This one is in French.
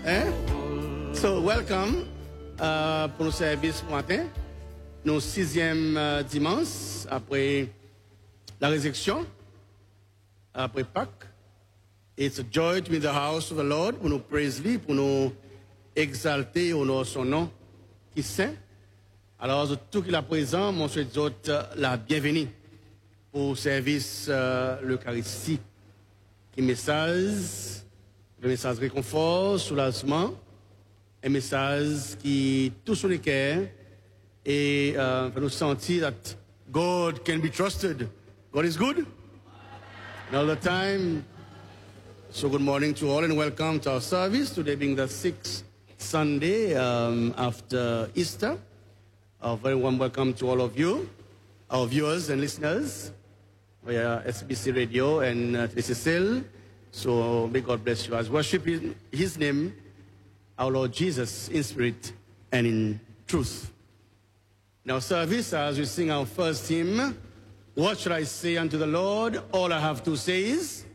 Hein? So, welcome pour le service matin. Nos 6e dimanche après la résurrection, après Pâques. It's a joy to be in the house of the Lord pour nous praiser, pour nous exalter au nom de son nom qui est saint. Alors, tout qui est présent, mon souhaite la bienvenue pour le service l'Eucharistie. Qui message, le message réconfort, soulagement, un message qui touche sur les cœurs et fait nous sentir that God can be trusted. God is good and all the time. So good morning to all and welcome to our service. Today being the 6th Sunday after Easter. A very warm welcome to all of you, our viewers and listeners via SBC Radio and TCCL. So may God bless you as worship His name, our Lord Jesus, in spirit and in truth. In our service, as we sing our first hymn, what shall I say unto the Lord? All I have to say is,